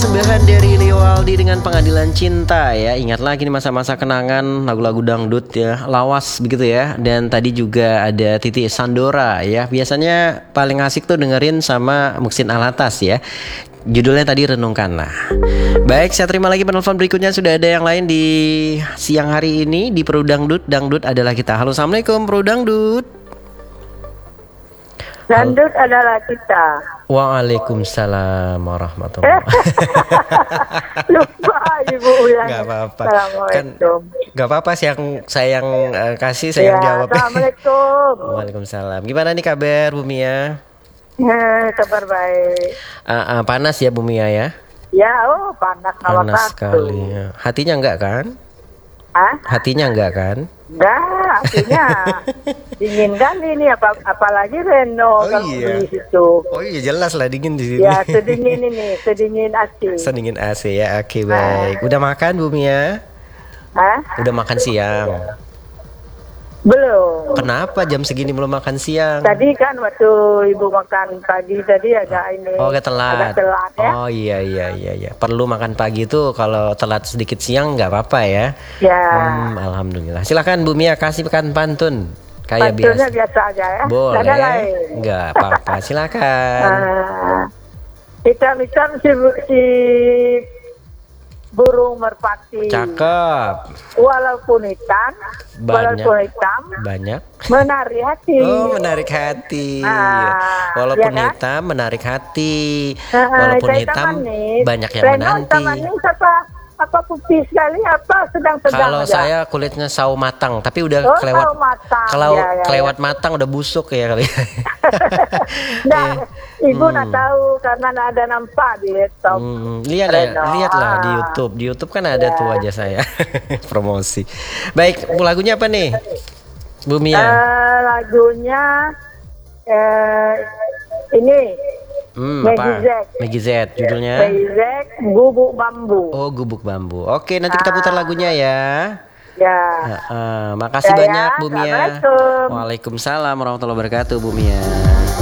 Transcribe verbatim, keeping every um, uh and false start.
Persembahan dari Leo Aldi dengan Pengadilan Cinta ya. Ingat lagi nih masa-masa kenangan lagu-lagu dangdut ya, lawas begitu ya. Dan tadi juga ada Titi Sandora ya. Biasanya paling asik tuh dengerin sama Muksin Alatas ya. Judulnya tadi Renungkanlah. Baik, saya terima lagi penelpon berikutnya. Sudah ada yang lain di siang hari ini di Peru Dangdut. Dangdut adalah kita. Halo, assalamualaikum Peru Dangdut. Dangdut adalah kita. Waalaikumsalam warahmatullahi wabarakatuh. Lupa Ibu ulang. Gak apa-apa. Kan Assalamualaikum. gak apa-apa sih yang saya yang uh, kasih, saya yang Ya, jawab. Assalamualaikum. Waalaikumsalam. Gimana nih kabar Bu Mia? Eh, kabar baik. Uh, uh, panas ya Bu Mia ya? Ya, oh panas nomor Panas satu. sekali ya. Hatinya enggak kan? Hah? Hatinya enggak kan? Enggak, artinya dingin kali ini, apa apalagi Reno Oh, kalau iya. di situ. Oh iya, jelas lah dingin di sini. Ya, sedingin ini, sedingin A C. Sedingin A C ya. Oke, baik. Udah makan Bu Mia? Hah? Udah makan siang. Belum. Kenapa jam segini belum makan siang? Tadi kan waktu Ibu makan pagi tadi agak ini. Oh, agak telat. Agak telat ya. Oh iya iya iya iya. Perlu makan pagi itu kalau telat sedikit siang nggak apa-apa ya. Ya. Hmm, alhamdulillah. Silakan Bu Mia kasihkan pantun kayak Pantunnya biasa. biasa aja ya. Boleh. Nggak ada lain. Nggak apa-apa. Silakan. Ah, hitam-hitam si, si burung merpati. Cakep. Walaupun hitam, Banyak. walaupun hitam, Banyak. menari hati. Oh, menarik hati. Ah, Walaupun ya kan? hitam menarik hati. Ah, Walaupun saya hitam manis. banyak yang Reno menanti. hitam manis apa apa putih sekali apa sedang-sedang Kalau aja? saya kulitnya sawo matang, tapi udah Oh, kelewat sawo matang. kalau Ya, ya, kelewat matang udah busuk ya kali. Nah, Ibu Hmm. nak tahu karena nak ada nampak di laptop. Hmm, lihat ya, Reno. lihatlah di Ah. YouTube. Di YouTube kan ada Ya. tuh wajah saya. Promosi. Baik, lagunya apa nih? Bu Mia. Eh, lagunya eh, ini Hmm, Maggie Z. apa? Maggie Z judulnya. Maggie Z, Gubuk Bambu. Oh, Gubuk Bambu. Oke, nanti kita putar lagunya ya. Ya. Uh, uh, makasih Ya, ya. banyak Bu Mia. Assalamualaikum. Waalaikumsalam warahmatullahi wabarakatuh Bu Mia.